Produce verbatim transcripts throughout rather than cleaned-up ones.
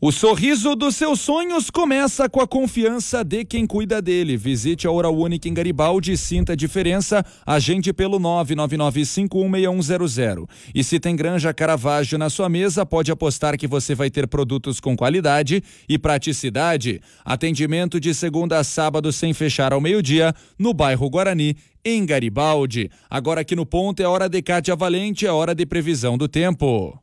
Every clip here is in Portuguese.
O sorriso dos seus sonhos começa com a confiança de quem cuida dele. Visite a Oral Unique em Garibaldi e sinta a diferença. Agende pelo nove nove nove cinco um seis um zero zero. E se tem Granja Caravaggio na sua mesa, pode apostar que você vai ter produtos com qualidade e praticidade. Atendimento de segunda a sábado sem fechar ao meio-dia, no bairro Guarani, em Garibaldi. Agora aqui no ponto é hora de Kátia Valente, é hora de previsão do tempo.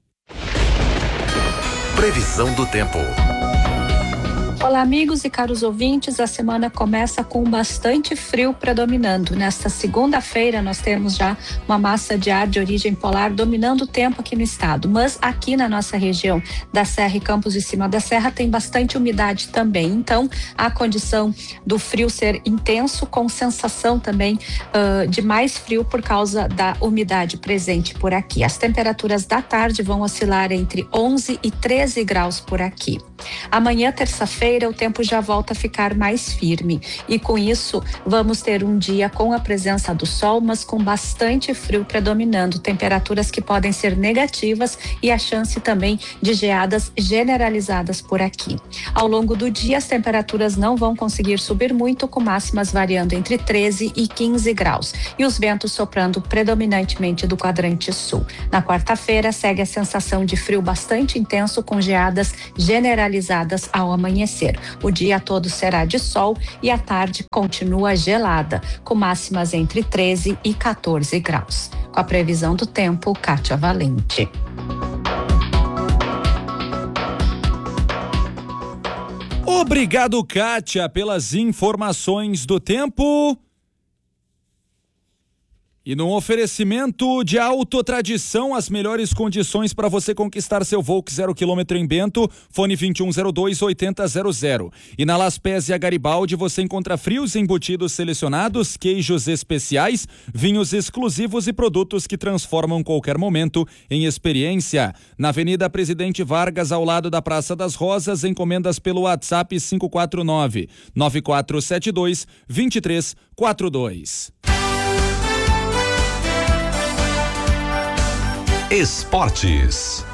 Previsão do tempo. Olá, amigos e caros ouvintes, a semana começa com bastante frio predominando. Nesta segunda-feira nós temos já uma massa de ar de origem polar dominando o tempo aqui no estado, mas aqui na nossa região da Serra e Campos de Cima da Serra tem bastante umidade também, então a condição do frio ser intenso com sensação também uh, de mais frio por causa da umidade presente por aqui. As temperaturas da tarde vão oscilar entre onze e treze graus por aqui. Amanhã, terça-feira, o tempo já volta a ficar mais firme e com isso vamos ter um dia com a presença do sol, mas com bastante frio predominando, temperaturas que podem ser negativas e a chance também de geadas generalizadas por aqui. Ao longo do dia as temperaturas não vão conseguir subir muito, com máximas variando entre treze e quinze graus e os ventos soprando predominantemente do quadrante sul. Na quarta-feira segue a sensação de frio bastante intenso com geadas generalizadas ao amanhecer. O dia todo será de sol e a tarde continua gelada, com máximas entre treze e quatorze graus. Com a previsão do tempo, Kátia Valente. Obrigado, Kátia, pelas informações do tempo. E num oferecimento de Autotradição, as melhores condições para você conquistar seu Volks zero quilômetro em Bento, fone vinte e um zero dois oitenta zero zero. E na Las Pés e a Garibaldi você encontra frios embutidos selecionados, queijos especiais, vinhos exclusivos e produtos que transformam qualquer momento em experiência. Na Avenida Presidente Vargas, ao lado da Praça das Rosas, encomendas pelo WhatsApp cinco quatro nove, nove quatro sete dois, dois três quatro dois. Esportes.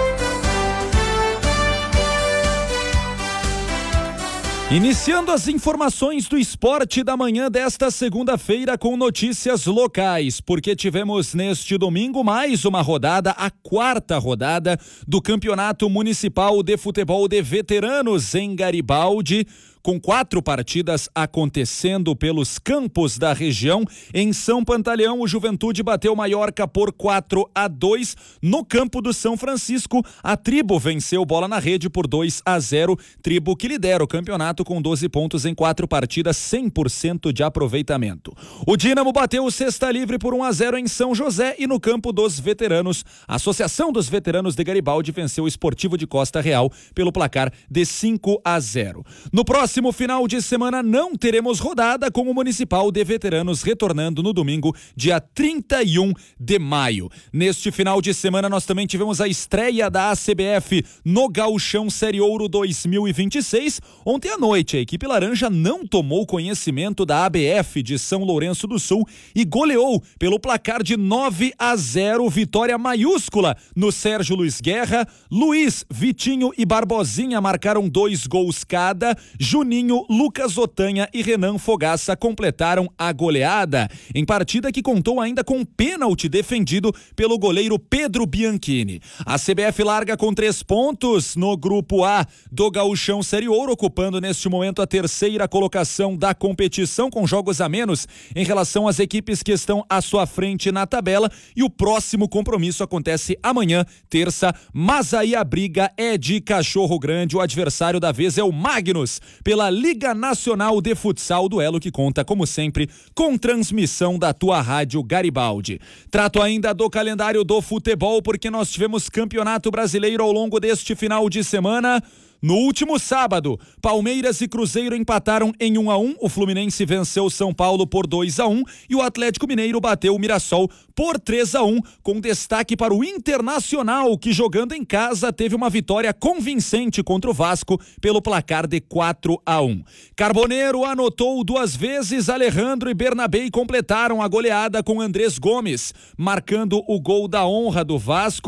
Iniciando as informações do esporte da manhã desta segunda-feira com notícias locais, porque tivemos neste domingo mais uma rodada, a quarta rodada do Campeonato Municipal de Futebol de Veteranos em Garibaldi, com quatro partidas acontecendo pelos campos da região. Em São Pantaleão, o Juventude bateu Maiorca por quatro a dois. No campo do São Francisco, a Tribo venceu Bola na Rede por dois a zero. Tribo que lidera o campeonato com doze pontos em quatro partidas, cem por cento de aproveitamento. O Dínamo bateu o Cesta Livre por um a zero em São José e no campo dos veteranos, a Associação dos Veteranos de Garibaldi venceu o Esportivo de Costa Real pelo placar de cinco a zero. No próximo Próximo final de semana não teremos rodada, com o Municipal de Veteranos retornando no domingo, dia trinta e um de maio. Neste final de semana nós também tivemos a estreia da A C B F no Gauchão Série Ouro dois mil e vinte e seis. Ontem à noite a equipe laranja não tomou conhecimento da A B F de São Lourenço do Sul e goleou pelo placar de nove a zero, vitória maiúscula no Sérgio Luiz Guerra. Luiz, Vitinho e Barbosinha marcaram dois gols cada. Juninho, Lucas Otanha e Renan Fogaça completaram a goleada, em partida que contou ainda com pênalti defendido pelo goleiro Pedro Bianchini. A C B F larga com três pontos no grupo A do Gauchão Série Ouro, ocupando neste momento a terceira colocação da competição, com jogos a menos em relação às equipes que estão à sua frente na tabela, e o próximo compromisso acontece amanhã, terça, mas aí a briga é de cachorro grande. O adversário da vez é o Magnus, pela Liga Nacional de Futsal, duelo que conta, como sempre, com transmissão da tua rádio Garibaldi. Trato ainda do calendário do futebol, porque nós tivemos Campeonato Brasileiro ao longo deste final de semana. No último sábado, Palmeiras e Cruzeiro empataram em um a um, o Fluminense venceu o São Paulo por dois a um e o Atlético Mineiro bateu o Mirassol por três a um, com destaque para o Internacional, que jogando em casa teve uma vitória convincente contra o Vasco pelo placar de quatro a um. Carboneiro anotou duas vezes, Alejandro e Bernabé completaram a goleada com Andrés Gomes, marcando o gol da honra do Vasco.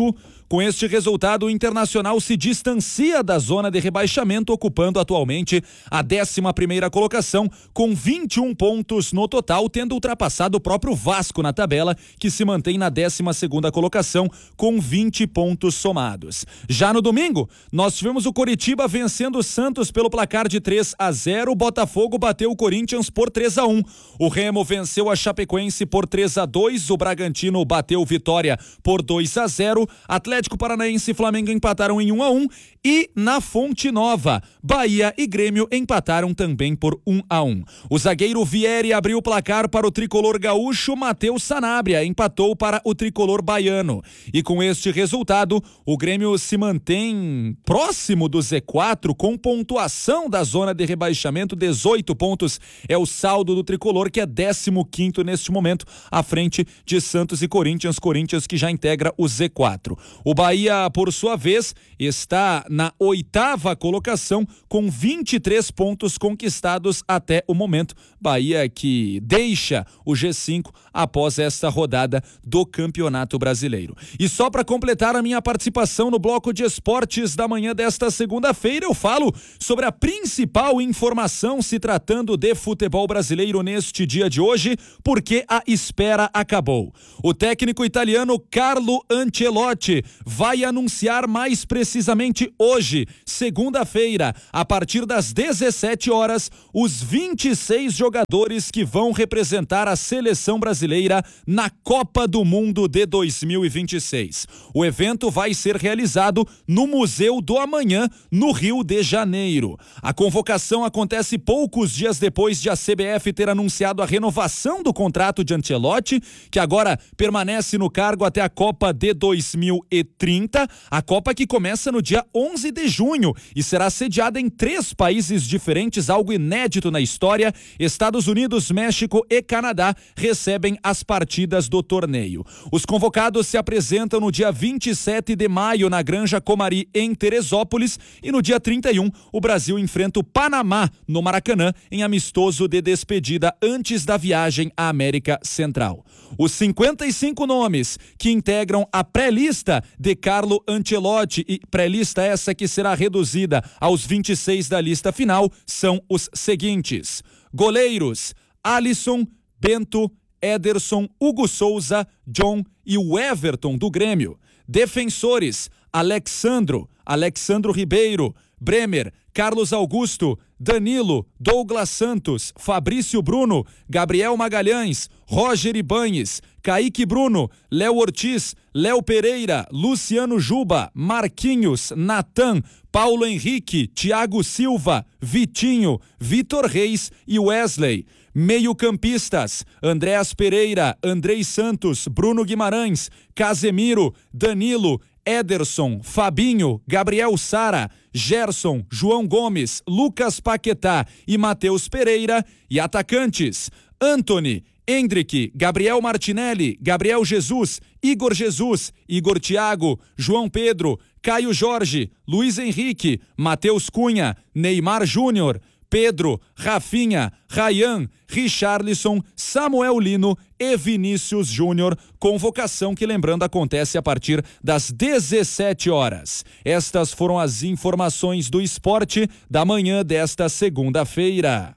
Com este resultado, o Internacional se distancia da zona de rebaixamento, ocupando atualmente a décima primeira colocação, com vinte e um pontos no total, tendo ultrapassado o próprio Vasco na tabela, que se mantém na décima segunda colocação, com vinte pontos somados. Já no domingo, nós tivemos o Coritiba vencendo o Santos pelo placar de três a zero, o Botafogo bateu o Corinthians por três a um, o Remo venceu a Chapecoense por três a dois, o Bragantino bateu Vitória por dois a zero, Atlético Paranaense e Flamengo empataram em um a um e na Fonte Nova, Bahia e Grêmio empataram também por um a um. O zagueiro Vieri abriu o placar para o tricolor gaúcho, Matheus Sanabria empatou para o tricolor baiano. E com este resultado, o Grêmio se mantém próximo do Z quatro com pontuação da zona de rebaixamento, dezoito pontos é o saldo do tricolor, que é décimo quinto neste momento, à frente de Santos e Corinthians, Corinthians que já integra o Z quatro. O Bahia, por sua vez, está na oitava colocação com vinte e três pontos conquistados até o momento. Bahia que deixa o G cinco após esta rodada do Campeonato Brasileiro. E só para completar a minha participação no bloco de esportes da manhã desta segunda-feira, eu falo sobre a principal informação se tratando de futebol brasileiro neste dia de hoje, porque a espera acabou. O técnico italiano Carlo Ancelotti vai anunciar mais precisamente hoje, segunda-feira, a partir das dezessete horas, os vinte e seis jogadores que vão representar a seleção brasileira na Copa do Mundo de dois mil e vinte e seis. O evento vai ser realizado no Museu do Amanhã, no Rio de Janeiro. A convocação acontece poucos dias depois de a C B F ter anunciado a renovação do contrato de Ancelotti, que agora permanece no cargo até a Copa de dois mil e trinta, a Copa que começa no dia onze de junho e será sediada em três países diferentes, algo inédito na história. Estados Unidos, México e Canadá recebem as partidas do torneio. Os convocados se apresentam no dia vinte e sete de maio na Granja Comari, em Teresópolis, e no dia trinta e um o Brasil enfrenta o Panamá no Maracanã em amistoso de despedida antes da viagem à América Central. Os cinquenta e cinco nomes que integram a pré-lista de Carlo Ancelotti, e pré-lista essa que será reduzida aos vinte e seis da lista final, são os seguintes: goleiros, Alisson, Bento, Ederson, Hugo Souza, John e o Everton do Grêmio. Defensores, Alexandro, Alexandro Ribeiro, Bremer, Carlos Augusto, Danilo, Douglas Santos, Fabrício Bruno, Gabriel Magalhães, Roger Ibanes, Kaique Bruno, Léo Ortiz, Léo Pereira, Luciano Juba, Marquinhos, Natan, Paulo Henrique, Thiago Silva, Vitinho, Vitor Reis e Wesley. Meio-campistas, Andréas Pereira, Andrei Santos, Bruno Guimarães, Casemiro, Danilo, Ederson, Fabinho, Gabriel Sara, Gerson, João Gomes, Lucas Paquetá e Matheus Pereira. E atacantes, Antony, Endrick, Gabriel Martinelli, Gabriel Jesus, Igor Jesus, Igor Thiago, João Pedro, Caio Jorge, Luiz Henrique, Matheus Cunha, Neymar Júnior, Pedro, Rafinha, Ryan, Richarlison, Samuel Lino e Vinícius Júnior. Convocação que, lembrando, acontece a partir das dezessete horas. Estas foram as informações do esporte da manhã desta segunda-feira.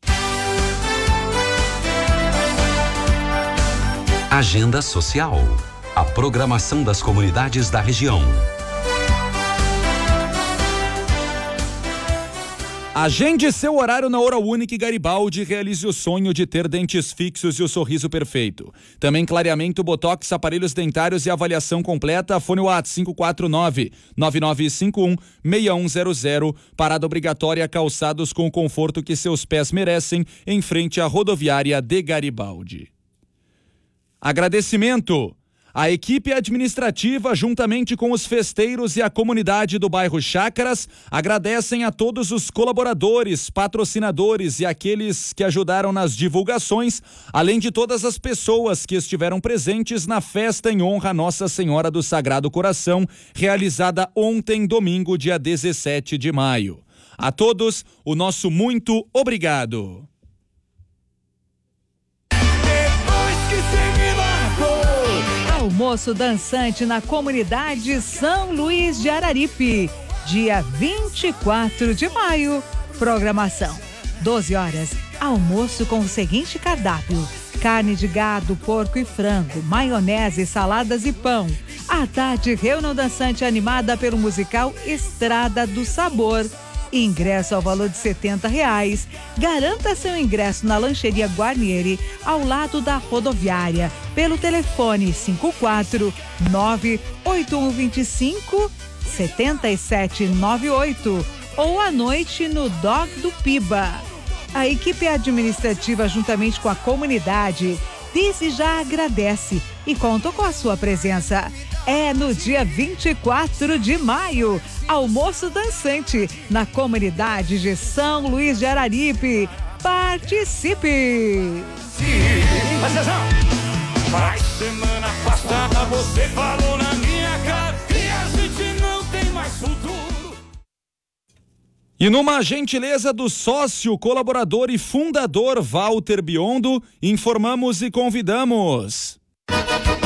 Agenda Social. A programação das comunidades da região. Agende seu horário na Oral Unique Garibaldi e realize o sonho de ter dentes fixos e o sorriso perfeito. Também clareamento, botox, aparelhos dentários e avaliação completa. Fone WhatsApp cinco quatro nove, nove nove cinco um, seis um zero zero. Parada obrigatória, calçados com o conforto que seus pés merecem, em frente à rodoviária de Garibaldi. Agradecimento. A equipe administrativa, juntamente com os festeiros e a comunidade do bairro Chácaras, agradecem a todos os colaboradores, patrocinadores e aqueles que ajudaram nas divulgações, além de todas as pessoas que estiveram presentes na festa em honra a Nossa Senhora do Sagrado Coração, realizada ontem, domingo, dia dezessete de maio. A todos, o nosso muito obrigado. Almoço dançante na comunidade São Luís de Araripe, dia vinte e quatro de maio. Programação: doze horas, almoço com o seguinte cardápio: carne de gado, porco e frango, maionese, saladas e pão. À tarde, reunião dançante animada pelo musical Estrada do Sabor. Ingresso ao valor de setenta reais. Garanta seu ingresso na Lancheria Guarnieri, ao lado da rodoviária, pelo telefone cinco quatro nove oito um dois cinco sete sete nove oito ou à noite no Dog do Piba. A equipe administrativa, juntamente com a comunidade, desde já agradece e conta com a sua presença. É no dia vinte e quatro de maio, almoço dançante na comunidade de São Luís de Araripe. Participe! Faz semana passada você falou na minha cara que a gente não tem mais futuro. E numa gentileza do sócio, colaborador e fundador Walter Biondo, informamos e convidamos.